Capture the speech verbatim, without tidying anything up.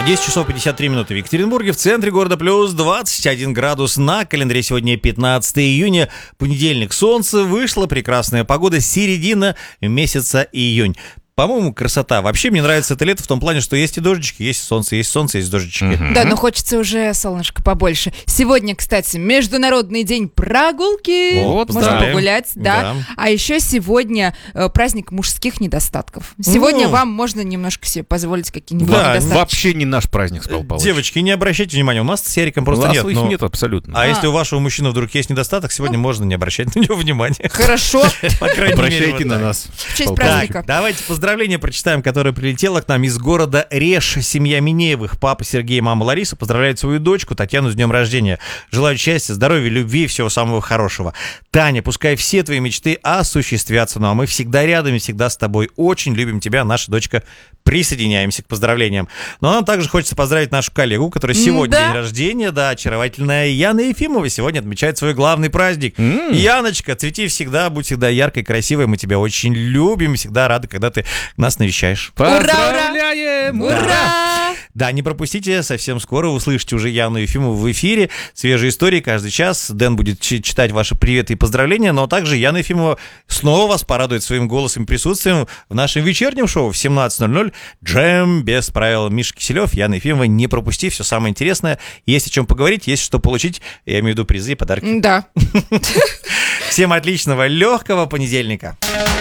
десять часов пятьдесят три минуты в Екатеринбурге, в центре города плюс двадцать один градус. На календаре сегодня пятнадцатое июня, понедельник. Солнце вышло, прекрасная погода, середина месяца июнь. По-моему, красота. Вообще, мне нравится это лето в том плане, что есть и дождички, есть солнце, есть солнце, есть дождички. Mm-hmm. Да, но хочется уже солнышко побольше. Сегодня, кстати, Международный день прогулки. Вот, можно да. погулять, да. да. А еще сегодня э, праздник мужских недостатков. Сегодня ну, вам можно немножко себе позволить какие-нибудь да, недостатки. Вообще не наш праздник, сказал Павлович. Девочки, не обращайте внимания, у нас с Яриком просто у нас нет. их но... нет абсолютно. А, а если у вашего мужчины вдруг есть недостаток, сегодня ну. можно не обращать на него внимания. Хорошо. Обращайте на нас. В честь праздника. Давайте поздравления прочитаем, которая прилетела к нам из города Реж. Семья Минеевых. Папа Сергей и мама Лариса поздравляют свою дочку Татьяну с днем рождения. Желаю счастья, здоровья, любви и всего самого хорошего. Таня, пускай все твои мечты осуществятся. Ну а мы всегда рядом и всегда с тобой. Очень любим тебя, наша дочка. Присоединяемся к поздравлениям. Но нам также хочется поздравить нашу коллегу, которая сегодня да? день рождения. Да, очаровательная Яна Ефимова сегодня отмечает свой главный праздник. Mm. Яночка, цвети всегда, будь всегда яркой, красивой. Мы тебя очень любим, всегда рады, когда ты нас навещаешь. Поздравляем! Ура! Ура! Да, не пропустите, совсем скоро вы услышите уже Яну Ефимову в эфире. Свежие истории каждый час. Дэн будет читать ваши приветы и поздравления, но также Яна Ефимова снова вас порадует своим голосом и присутствием в нашем вечернем шоу в семнадцать ноль ноль. Джем без правил. Миша Киселев, Яна Ефимова. Не пропусти, все самое интересное. Есть о чем поговорить, есть что получить. Я имею в виду призы и подарки. Да. Всем отличного, легкого понедельника.